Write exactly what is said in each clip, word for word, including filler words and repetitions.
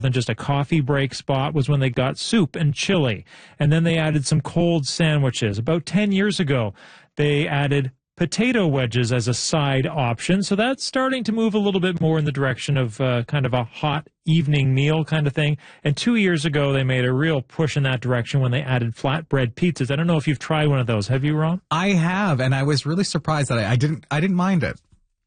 than just a coffee break spot was when they got soup and chili. And then they added some cold sandwiches. About ten years ago, they added potato wedges as a side option. So that's starting to move a little bit more in the direction of uh, kind of a hot evening meal kind of thing. And two years ago, they made a real push in that direction when they added flatbread pizzas. I don't know if you've tried one of those. Have you, Ron? I have, and I was really surprised that I, I didn't I didn't mind it.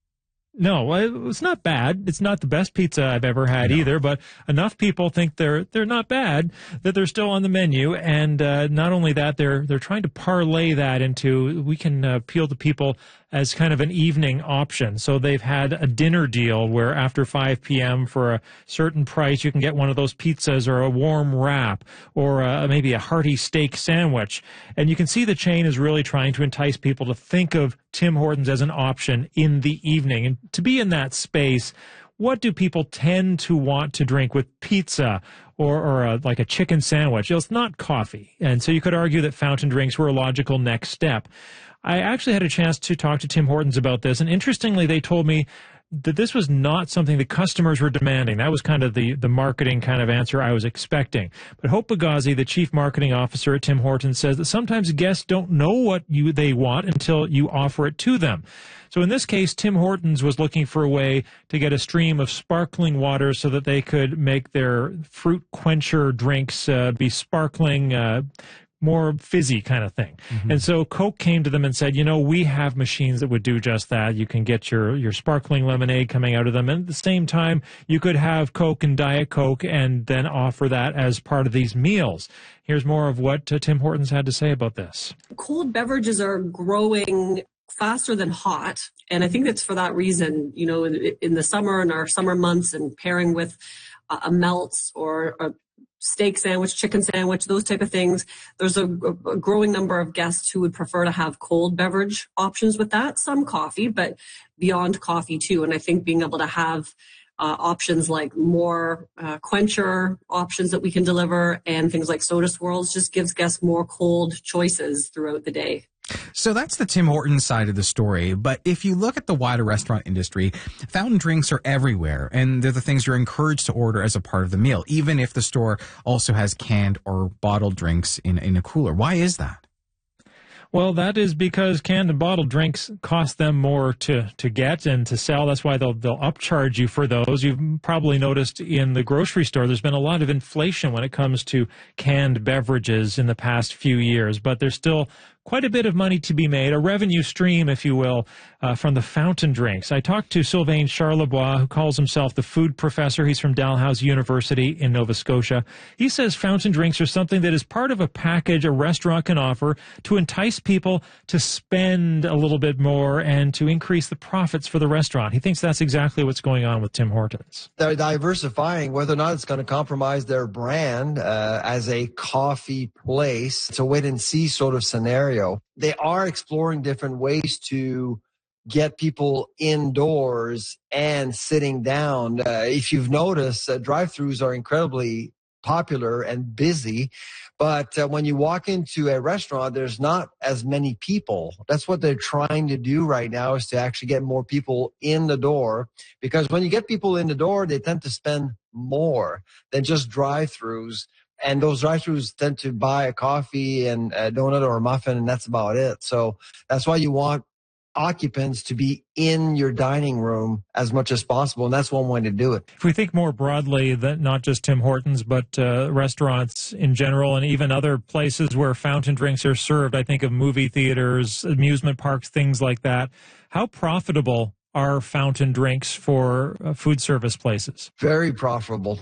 No, it's not bad. It's not the best pizza I've ever had no. either, but enough people think they're they're not bad that they're still on the menu. And uh, not only that, they're they're trying to parlay that into we can uh, appeal to people as kind of an evening option. So they've had a dinner deal where after five p.m. for a certain price, you can get one of those pizzas or a warm wrap or uh, maybe a hearty steak sandwich. And you can see the chain is really trying to entice people to think of Tim Hortons as an option in the evening. And to be in that space, what do people tend to want to drink with pizza or, or a, like a chicken sandwich? It's not coffee. And so you could argue that fountain drinks were a logical next step. I actually had a chance to talk to Tim Hortons about this, and interestingly, they told me that this was not something the customers were demanding. That was kind of the, the marketing kind of answer I was expecting. But Hope Bagazi, the chief marketing officer at Tim Hortons, says that sometimes guests don't know what you they want until you offer it to them. So in this case, Tim Hortons was looking for a way to get a stream of sparkling water so that they could make their fruit quencher drinks uh, be sparkling, uh, more fizzy kind of thing. Mm-hmm. And so Coke came to them and said, you know, we have machines that would do just that. You can get your, your sparkling lemonade coming out of them. And at the same time, you could have Coke and Diet Coke and then offer that as part of these meals. Here's more of what uh, Tim Hortons had to say about this. Cold beverages are growing faster than hot. And I think that's for that reason, you know, in, in the summer and our summer months and pairing with a, a melts or a steak sandwich, chicken sandwich, those type of things. There's a, a growing number of guests who would prefer to have cold beverage options with that. Some coffee, but beyond coffee too. And I think being able to have uh, options like more uh, quencher options that we can deliver and things like soda swirls just gives guests more cold choices throughout the day. So that's the Tim Hortons side of the story. But if you look at the wider restaurant industry, fountain drinks are everywhere, and they're the things you're encouraged to order as a part of the meal, even if the store also has canned or bottled drinks in, in a cooler. Why is that? Well, that is because canned and bottled drinks cost them more to, to get and to sell. That's why they'll they'll upcharge you for those. You've probably noticed in the grocery store there's been a lot of inflation when it comes to canned beverages in the past few years, but there's still quite a bit of money to be made, a revenue stream, if you will, uh, from the fountain drinks. I talked to Sylvain Charlebois, who calls himself the food professor. He's from Dalhousie University in Nova Scotia. He says fountain drinks are something that is part of a package a restaurant can offer to entice people to spend a little bit more and to increase the profits for the restaurant. He thinks that's exactly what's going on with Tim Hortons. They're diversifying, whether or not it's going to compromise their brand uh, as a coffee place. It's a wait-and-see sort of scenario. They are exploring different ways to get people indoors and sitting down. Uh, if you've noticed, uh, drive-thrus are incredibly popular and busy, but uh, when you walk into a restaurant, there's not as many people. That's what they're trying to do right now, is to actually get more people in the door, because when you get people in the door, they tend to spend more than just drive-thrus. And those drive-thrus tend to buy a coffee and a donut or a muffin, and that's about it. So that's why you want occupants to be in your dining room as much as possible, and that's one way to do it. If we think more broadly, that not just Tim Hortons, but uh, restaurants in general and even other places where fountain drinks are served, I think of movie theaters, amusement parks, things like that. How profitable are fountain drinks for uh, food service places? Very profitable.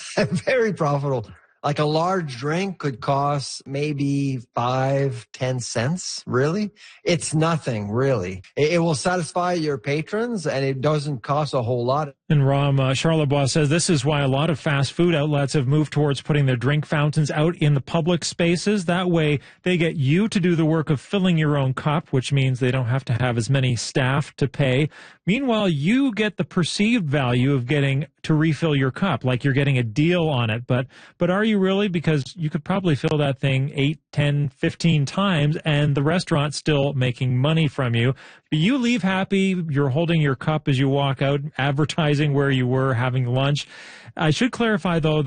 Very profitable. Like a large drink could cost maybe five, ten cents, really. It's nothing, really. It, it will satisfy your patrons, and it doesn't cost a whole lot. And Ram uh, Charlebois says this is why a lot of fast food outlets have moved towards putting their drink fountains out in the public spaces. That way, they get you to do the work of filling your own cup, which means they don't have to have as many staff to pay. Meanwhile, you get the perceived value of getting to refill your cup, like you're getting a deal on it. But but are you really? Because you could probably fill that thing eight, ten, fifteen times, and the restaurant's still making money from you. You leave happy. You're holding your cup as you walk out, advertising where you were having lunch. I should clarify, though, that